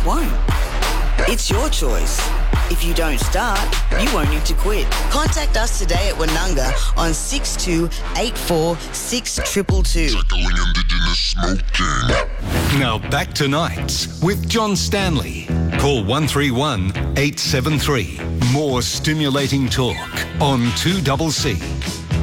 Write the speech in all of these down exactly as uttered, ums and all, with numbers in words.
won't. It's your choice. If you don't start, you won't need to quit. Contact us today at Wananga on six two eight four six two two two. Tackling Indigenous smoking. Now back to Nights with John Stanley. Call one three one eight seven three. More stimulating talk on two C C.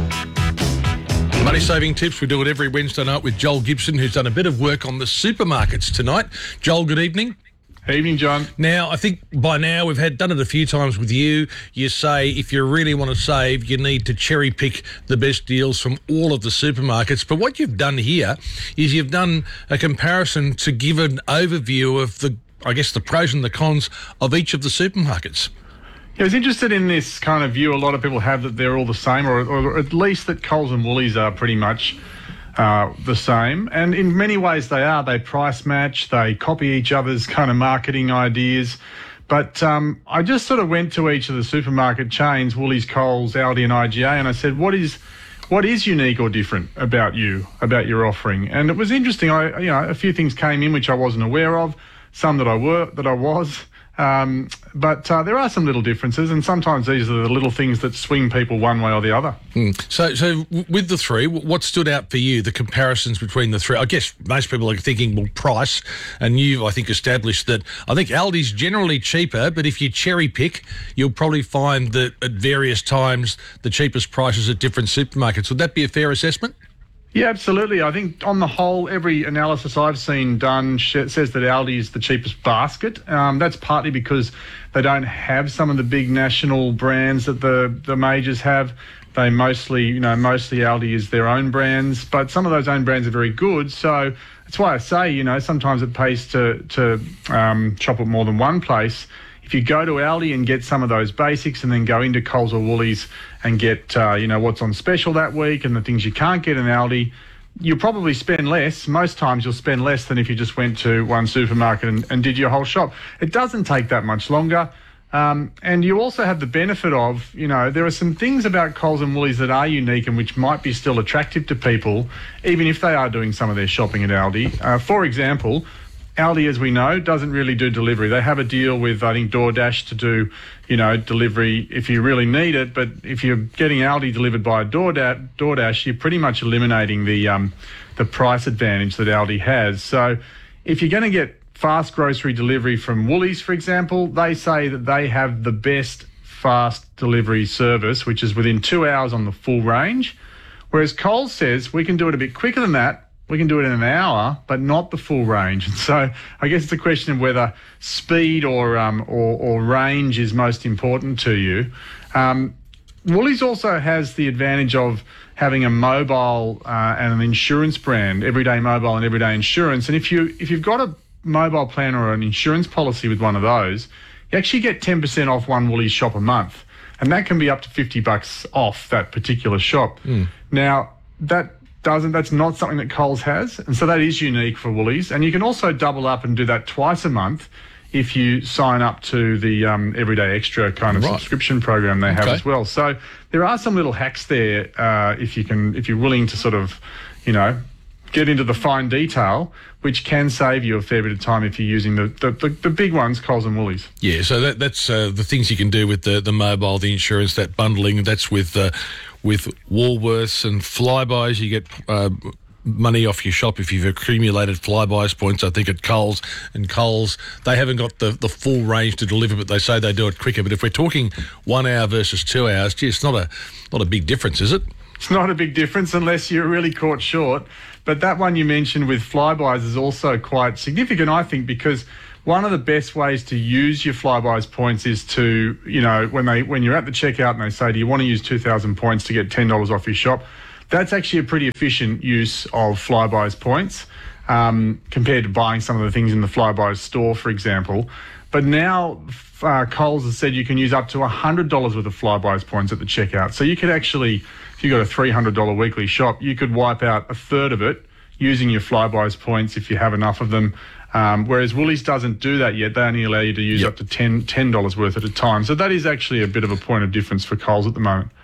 Money saving tips. We do it every Wednesday night with Joel Gibson, who's done a bit of work on the supermarkets tonight. Joel, good evening. Evening, John. Now, I think by now we've had done it a few times with you. You say if you really want to save, you need to cherry pick the best deals from all of the supermarkets. But what you've done here is you've done a comparison to give an overview of the, I guess, the pros and the cons of each of the supermarkets. Yeah, I was interested in this kind of view a lot of people have that they're all the same, or, or at least that Coles and Woolies are pretty much Uh, the same, and in many ways they are. They price match, they copy each other's kind of marketing ideas. But um, I just sort of went to each of the supermarket chains, Woolies, Coles, Aldi and I G A, and I said, what is what is unique or different about you, about your offering? And it was interesting. I, you know, a few things came in which I wasn't aware of, some that I were, that I was. Um, but uh, there are some little differences, and sometimes these are the little things that swing people one way or the other. Mm. So, so with the three, what stood out for you, the comparisons between the three? I guess most people are thinking, well, price, and you've, I think, established that I think Aldi's generally cheaper, but if you cherry pick, you'll probably find that at various times the cheapest prices at different supermarkets. Would that be a fair assessment? Yeah, absolutely. I think on the whole, every analysis I've seen done sh- says that Aldi is the cheapest basket. Um, that's partly because they don't have some of the big national brands that the, the majors have. They mostly, you know, mostly Aldi is their own brands, but some of those own brands are very good. So that's why I say, you know, sometimes it pays to, to um, shop at more than one place. If you go to Aldi and get some of those basics and then go into Coles or Woolies and get, uh, you know, what's on special that week and the things you can't get in Aldi, you'll probably spend less. Most times you'll spend less than if you just went to one supermarket and, and did your whole shop. It doesn't take that much longer. Um, and you also have the benefit of, you know, there are some things about Coles and Woolies that are unique and which might be still attractive to people, even if they are doing some of their shopping at Aldi. Uh, for example, Aldi, as we know, doesn't really do delivery. They have a deal with, I think, DoorDash to do, you know, delivery if you really need it. But if you're getting Aldi delivered by a DoorDash, DoorDash, you're pretty much eliminating the um, the price advantage that Aldi has. So if you're going to get fast grocery delivery from Woolies, for example, they say that they have the best fast delivery service, which is within two hours on the full range. Whereas Coles says we can do it a bit quicker than that. We can do it in an hour, but not the full range. And so I guess it's a question of whether speed or um, or, or range is most important to you. Um, Woolies also has the advantage of having a mobile uh, and an insurance brand, Everyday Mobile and Everyday Insurance. And if you if you've got a mobile plan or an insurance policy with one of those, you actually get ten percent off one Woolies shop a month, and that can be up to fifty bucks off that particular shop. Mm. Now that. Doesn't that's not something that Coles has, and so that is unique for Woolies. And you can also double up and do that twice a month if you sign up to the um, Everyday Extra kind of right. subscription program they have okay. as well. So there are some little hacks there uh, if you can if you're willing to sort of, you know, get into the fine detail, which can save you a fair bit of time if you're using the the, the, the big ones, Coles and Woolies. Yeah, so that, that's uh, the things you can do with the, the mobile, the insurance, that bundling. That's with uh, with Woolworths and Flybuys. You get uh, money off your shop if you've accumulated Flybuys points. I think at Coles and Coles, they haven't got the, the full range to deliver, but they say they do it quicker. But if we're talking one hour versus two hours, gee, it's not a not a big difference, is it? It's not a big difference unless you're really caught short. But that one you mentioned with Flybuys is also quite significant, I think, because one of the best ways to use your Flybuys points is to, you know, when they when you're at the checkout and they say, do you want to use two thousand points to get ten dollars off your shop? That's actually a pretty efficient use of Flybuys points um, compared to buying some of the things in the Flybuys store, for example. But now uh, Coles has said you can use up to one hundred dollars worth of Flybuys points at the checkout. So you could actually, if you've got a three hundred dollars weekly shop, you could wipe out a third of it using your Flybuys points if you have enough of them. Um, whereas Woolies doesn't do that yet. They only allow you to use yep. up to ten dollars worth at a time. So that is actually a bit of a point of difference for Coles at the moment.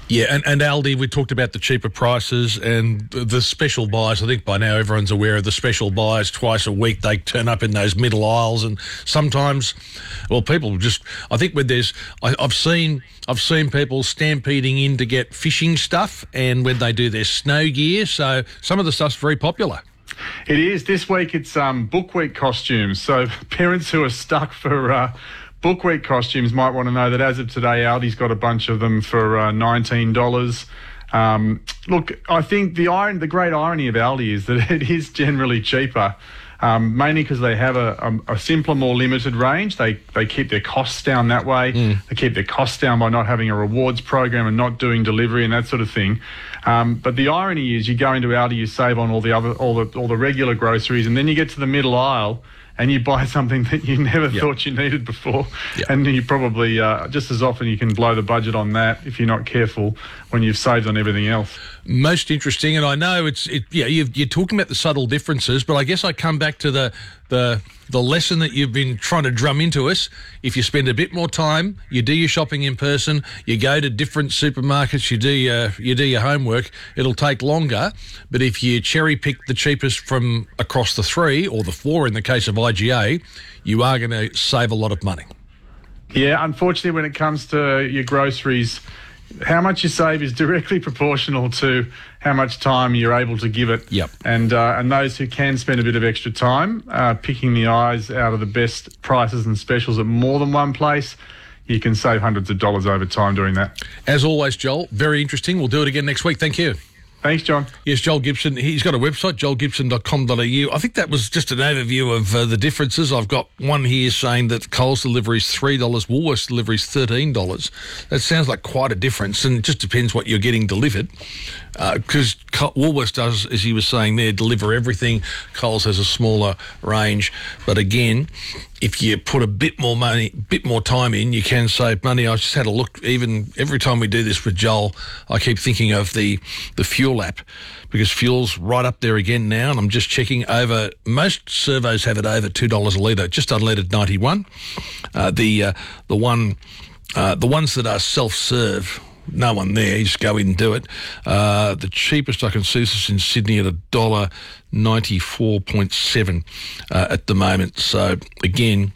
Yeah, and, and Aldi, we talked about the cheaper prices and the special buys. I think by now everyone's aware of the special buys. Twice a week they turn up in those middle aisles, and sometimes, well, people just. I think when there's, I, I've seen, I've seen people stampeding in to get fishing stuff, and when they do their snow gear. So some of the stuff's very popular. It is. This week it's um, Book Week costumes. So parents who are stuck for. Uh, Book Week costumes might want to know that as of today, Aldi's got a bunch of them for uh, nineteen dollars. Um, look, I think the iron, the great irony of Aldi is that it is generally cheaper, um, mainly because they have a, a, a simpler, more limited range. They they keep their costs down that way. Mm. They keep their costs down by not having a rewards program and not doing delivery and that sort of thing. Um, but the irony is, you go into Aldi, you save on all the other all the all the regular groceries, and then you get to the middle aisle and you buy something that you never yep. thought you needed before. Yep. And you probably, uh, just as often, you can blow the budget on that if you're not careful when you've saved on everything else. Most interesting, and I know it's, it, yeah, you've, you're talking about the subtle differences, but I guess I come back to the, the, the lesson that you've been trying to drum into us. If you spend a bit more time, you do your shopping in person, you go to different supermarkets, you do your, you do your homework, it'll take longer. But if you cherry pick the cheapest from across the three, or the four in the case of I G A, you are going to save a lot of money. Yeah, unfortunately, when it comes to your groceries, how much you save is directly proportional to how much time you're able to give it. Yep. And uh, and those who can spend a bit of extra time uh, picking the eyes out of the best prices and specials at more than one place, you can save hundreds of dollars over time doing that. As always, Joel, very interesting. We'll do it again next week. Thank you. Thanks, John. Yes, Joel Gibson. He's got a website, joel gibson dot com dot a u. I think that was just an overview of uh, the differences. I've got one here saying that Coles delivery is three dollars, Woolworths delivery is thirteen dollars. That sounds like quite a difference, and it just depends what you're getting delivered. Because uh, Woolworths does, as he was saying there, deliver everything. Coles has a smaller range. But again, if you put a bit more money, bit more time in, you can save money. I just had a look, even every time we do this with Joel, I keep thinking of the, the fuel app, because fuel's right up there again now, and I'm just checking over, most servos have it over two dollars a litre, just unleaded ninety-one. Uh, the, uh, the one, uh, the ones that are self-serve, no one there, you just go in and do it. Uh, the cheapest I can see is in Sydney at one dollar ninety-four point seven uh, at the moment. So again,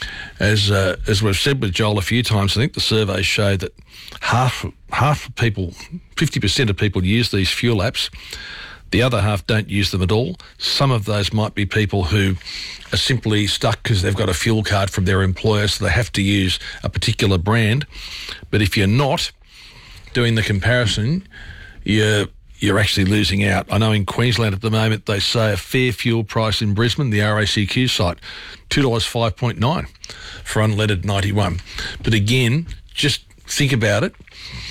as uh, as we've said with Joel a few times, I think the surveys show that half half of people, fifty percent of people use these fuel apps. The other half don't use them at all. Some of those might be people who are simply stuck because they've got a fuel card from their employer, so they have to use a particular brand. But if you're not doing the comparison, you're, you're actually losing out. I know in Queensland at the moment, they say a fair fuel price in Brisbane, the R A C Q site, two dollars five point nine for unleaded ninety-one. But again, just think about it.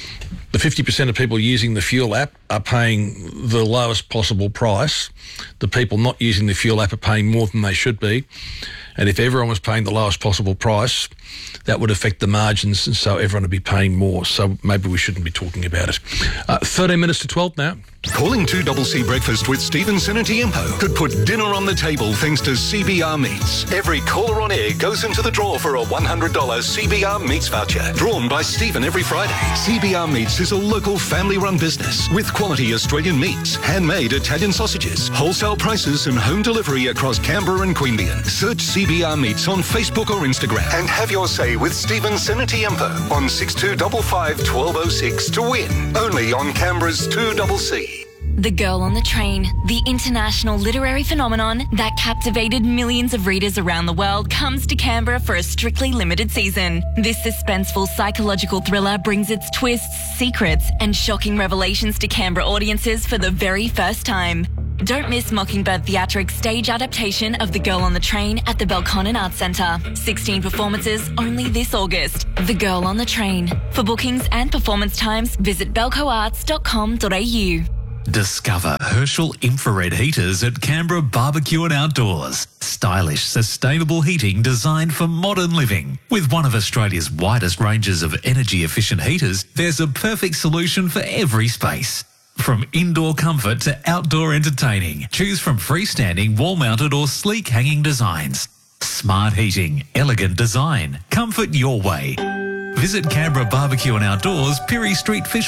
The fifty percent of people using the fuel app are paying the lowest possible price. The people not using the fuel app are paying more than they should be. And if everyone was paying the lowest possible price, that would affect the margins, and so everyone would be paying more. So maybe we shouldn't be talking about it. Uh, thirteen minutes to twelve now. Calling two C C Breakfast with Stephen Senatiempo could put dinner on the table thanks to C B R Meats. Every caller on air goes into the draw for a one hundred dollars C B R Meats voucher, drawn by Stephen every Friday. C B R Meats is a local family-run business with quality Australian meats, handmade Italian sausages, wholesale prices and home delivery across Canberra and Queanbeyan. Search C B R Meats on Facebook or Instagram and have your say with Stephen Senatiempo on six two five five, one two oh six to win. Only on Canberra's two C C. The Girl on the Train, the international literary phenomenon that captivated millions of readers around the world, comes to Canberra for a strictly limited season. This suspenseful psychological thriller brings its twists, secrets and shocking revelations to Canberra audiences for the very first time. Don't miss Mockingbird Theatrics' stage adaptation of The Girl on the Train at the Belconnen Arts Centre. sixteen performances only this August. The Girl on the Train. For bookings and performance times, visit belco arts dot com dot a u. Discover Herschel infrared heaters at Canberra Barbecue and Outdoors. Stylish, sustainable heating designed for modern living. With one of Australia's widest ranges of energy-efficient heaters, there's a perfect solution for every space. From indoor comfort to outdoor entertaining, choose from freestanding, wall-mounted or sleek hanging designs. Smart heating, elegant design, comfort your way. Visit Canberra Barbecue and Outdoors, Pirie Street, Fishwick,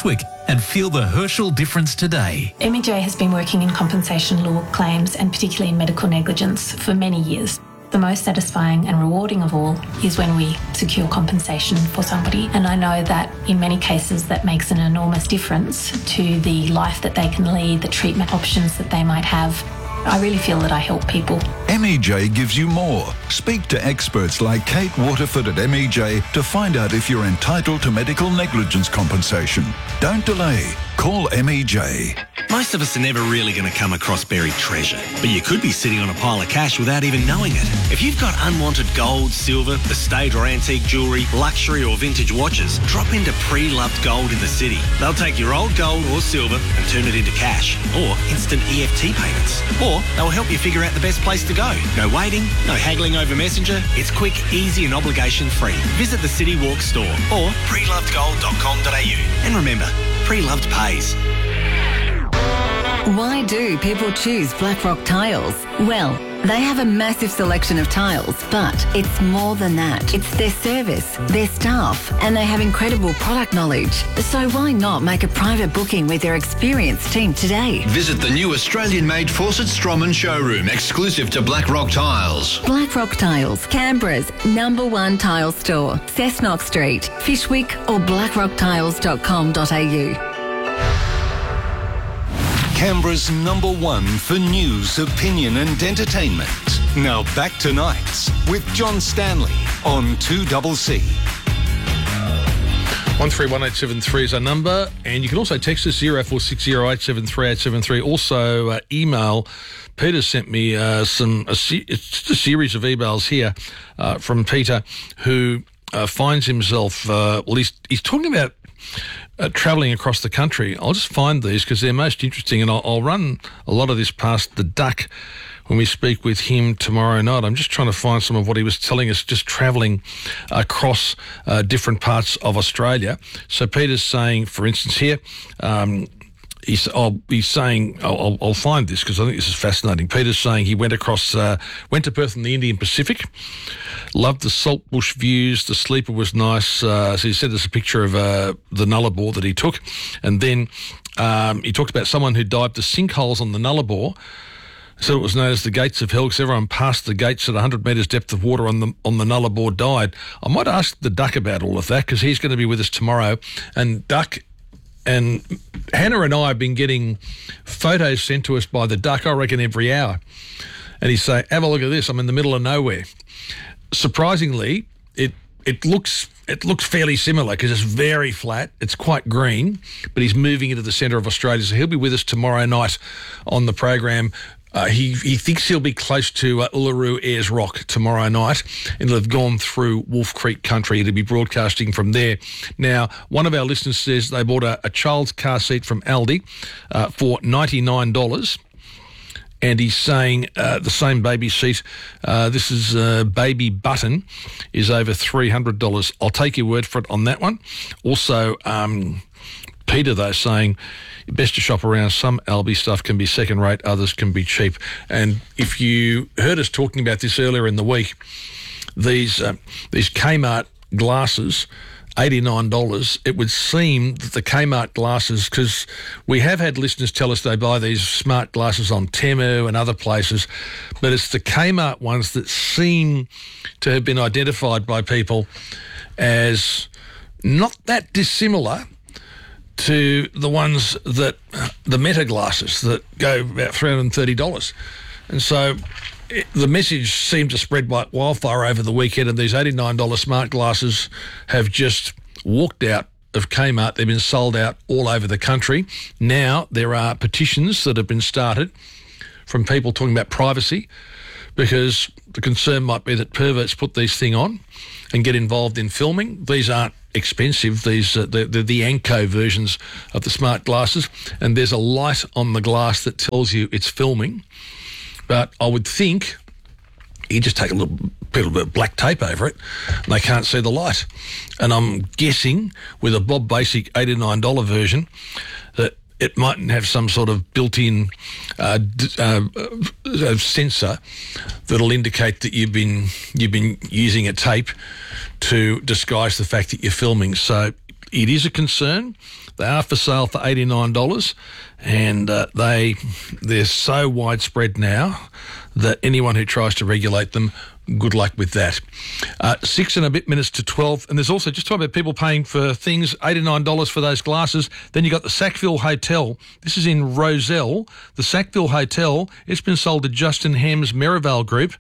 and feel the Herschel difference today. M E J has been working in compensation law claims and particularly in medical negligence for many years. The most satisfying and rewarding of all is when we secure compensation for somebody. And I know that in many cases that makes an enormous difference to the life that they can lead, the treatment options that they might have. I really feel that I help people. M E J gives you more. Speak to experts like Kate Waterford at M E J to find out if you're entitled to medical negligence compensation. Don't delay. Call M E J. Most of us are never really going to come across buried treasure, but you could be sitting on a pile of cash without even knowing it. If you've got unwanted gold, silver, estate or antique jewellery, luxury or vintage watches, drop into Pre-Loved Gold in the city. They'll take your old gold or silver and turn it into cash or instant E F T payments. Or they'll help you figure out the best place to go. No waiting, no haggling over Messenger. It's quick, easy and obligation-free. Visit the City Walk store or pre loved gold dot com dot a u. And remember, Pre-Loved pays. Why do people choose Blackrock Tiles? Well, they have a massive selection of tiles, but it's more than that. It's their service, their staff, and they have incredible product knowledge. So why not make a private booking with their experienced team today? Visit the new Australian-made Fawcett Stroman showroom, exclusive to Blackrock Tiles. Blackrock Tiles, Canberra's number one tile store. Cessnock Street, Fishwick or blackrock tiles dot com dot a u. Canberra's number one for news, opinion and entertainment. Now back to Nights with John Stanley on two C C. one three one eight seven three is our number, and you can also text us zero four six zero eight seven three eight seven three. Also uh, email. Peter sent me uh, some a, se- it's just a series of emails here uh, from Peter, who uh, finds himself uh, well he's he's talking about Uh, travelling across the country. I'll just find these because they're most interesting, and I'll, I'll run a lot of this past the Duck when we speak with him tomorrow night. I'm just trying to find some of what he was telling us, just travelling across uh, different parts of Australia. So Peter's saying, for instance, here, um, He's, I'll, he's saying, I'll, I'll find this because I think this is fascinating. Peter's saying he went across, uh, went to Perth in the Indian Pacific, loved the saltbush views, the sleeper was nice. Uh, so he said there's a picture of uh, the Nullarbor that he took. And then um, he talked about someone who dived the sinkholes on the Nullarbor. So it was known as the Gates of Hell because everyone past the gates at one hundred metres depth of water on the on the Nullarbor died. I might ask the Duck about all of that because he's going to be with us tomorrow. And Duck... And Hannah and I have been getting photos sent to us by the Duck, I reckon, every hour. And he's saying, have a look at this. I'm in the middle of nowhere. Surprisingly, it it looks it looks fairly similar because it's very flat. It's quite green, but he's moving into the centre of Australia. So he'll be with us tomorrow night on the program. Uh, he he thinks he'll be close to uh, Uluru Ayers Rock tomorrow night, and he'll have gone through Wolf Creek country to be broadcasting from there. Now, one of our listeners says they bought a, a child's car seat from Aldi uh, for ninety-nine dollars, and he's saying uh, the same baby seat, uh, this is uh, Baby Button, is over three hundred dollars. I'll take your word for it on that one. Also, um, Peter, though, saying best to shop around. Some Albi stuff can be second rate, others can be cheap. And if you heard us talking about this earlier in the week, these uh, these Kmart glasses, eighty-nine dollars, it would seem that the Kmart glasses, because we have had listeners tell us they buy these smart glasses on Temu and other places, but it's the Kmart ones that seem to have been identified by people as not that dissimilar to the ones that, the Meta glasses that go about three hundred thirty dollars. And so it, the message seemed to spread like wildfire over the weekend, and these eighty-nine dollars smart glasses have just walked out of Kmart. They've been sold out all over the country. Now there are petitions that have been started from people talking about privacy, because the concern might be that perverts put these things on and get involved in filming. These aren't expensive. These uh, they're, they're the Anko versions of the smart glasses, and there's a light on the glass that tells you it's filming. But I would think you just take a little bit of black tape over it and they can't see the light. And I'm guessing with a Bob Basic eighty-nine dollars version that it mightn't have some sort of built-in uh, d- uh, uh, sensor that'll indicate that you've been you've been using a tape to disguise the fact that you're filming. So it is a concern. They are for sale for eighty-nine dollars, and uh, they, they're so widespread now that anyone who tries to regulate them, good luck with that. Uh, six and a bit minutes to twelve, and there's also, just talking about people paying for things, eighty-nine dollars for those glasses. Then you got the Sackville Hotel. This is in Rozelle. The Sackville Hotel, it's been sold to Justin Ham's Merivale Group.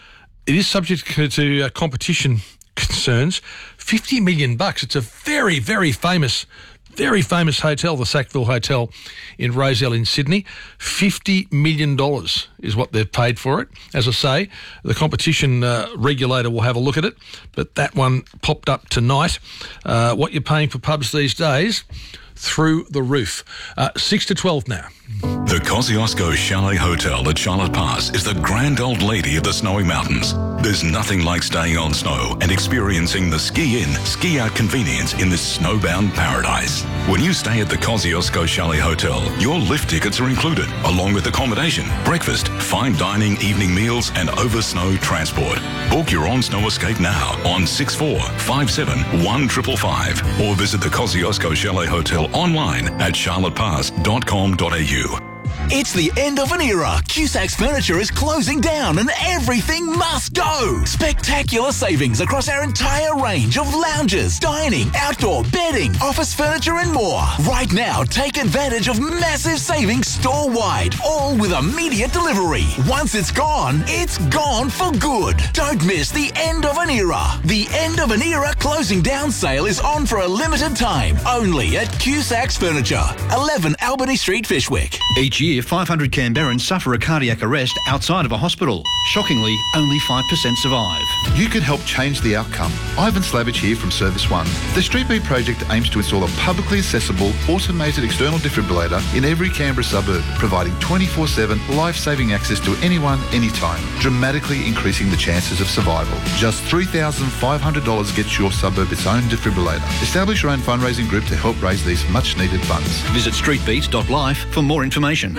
It is subject to uh, competition concerns. fifty million bucks. It's a very, very famous Very famous hotel, the Sackville Hotel in Rozelle in Sydney. fifty million dollars is what they've paid for it. As I say, the competition uh, regulator will have a look at it, but that one popped up tonight. Uh, what you're paying for pubs these days, through the roof. Uh, six to twelve now. The Kosciuszko Chalet Hotel at Charlotte Pass is the grand old lady of the snowy mountains. There's nothing like staying on snow and experiencing the ski-in, ski-out convenience in this snowbound paradise. When you stay at the Kosciuszko Chalet Hotel, your lift tickets are included, along with accommodation, breakfast, fine dining, evening meals, and over-snow transport. Book your own snow escape now on six four five seven one five five five or visit the Kosciuszko Chalet Hotel online at charlotte pass dot com dot a u. It's the end of an era. Cusac's Furniture is closing down and everything must go. Spectacular savings across our entire range of lounges, dining, outdoor, bedding, office furniture and more. Right now, take advantage of massive savings store-wide, all with immediate delivery. Once it's gone, it's gone for good. Don't miss the end of an era. The end of an era closing down sale is on for a limited time, only at Cusac's Furniture, eleven Albany Street, Fishwick. Each year, five hundred Canberrans suffer a cardiac arrest outside of a hospital. Shockingly, only five percent survive. You could help change the outcome. Ivan Slavich here from Service One. The Street Beat project aims to install a publicly accessible, automated external defibrillator in every Canberra suburb, providing twenty-four seven life-saving access to anyone, anytime, dramatically increasing the chances of survival. Just three thousand five hundred dollars gets your suburb its own defibrillator. Establish your own fundraising group to help raise these much-needed funds. Visit street beat dot life for more information.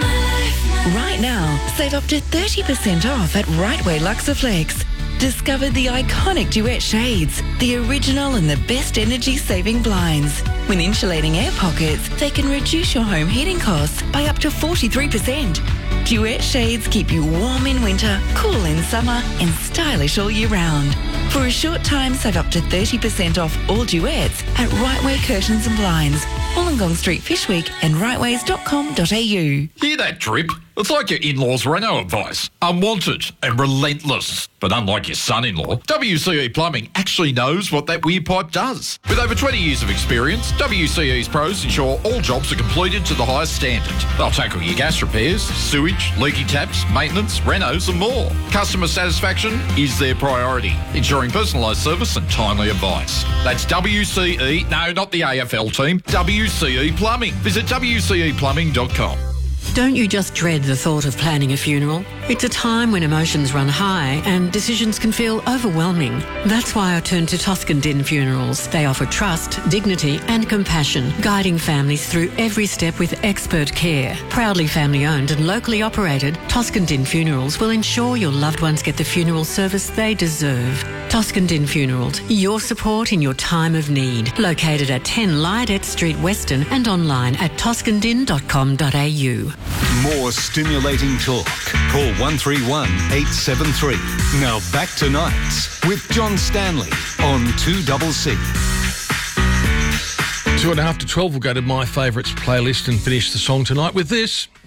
Right now, save up to thirty percent off at Rightway Luxaflex. Discover the iconic Duet shades, the original and the best energy-saving blinds. With insulating air pockets, they can reduce your home heating costs by up to forty-three percent. Duet shades keep you warm in winter, cool in summer, and stylish all year round. For a short time, save up to thirty percent off all Duets at Rightway Curtains and Blinds, Wollongong Street, Fishwick, and rightways dot com dot a u. Hear that drip? It's like your in-laws' Renault advice. Unwanted and relentless. But unlike your son-in-law, W C E Plumbing actually knows what that weird pipe does. With over twenty years of experience, W C E's pros ensure all jobs are completed to the highest standard. They'll tackle your gas repairs, sewage, leaky taps, maintenance, renos and more. Customer satisfaction is their priority, ensuring personalised service and timely advice. That's W C E, no, not the A F L team, W C E Plumbing. Visit w c e plumbing dot com. Don't you just dread the thought of planning a funeral? It's a time when emotions run high and decisions can feel overwhelming. That's why I turn to Toscan Din Funerals. They offer trust, dignity and compassion, guiding families through every step with expert care. Proudly family owned and locally operated, Toscan Din Funerals will ensure your loved ones get the funeral service they deserve. Toscan Din Funerals, your support in your time of need. Located at ten Lydet Street, Weston, and online at toscan din dot com dot a u. More stimulating talk. Call one three one eight seven three. Now back to Nights with John Stanley on two C C. Two and a half to twelve, we'll go to my favourites playlist and finish the song tonight with this.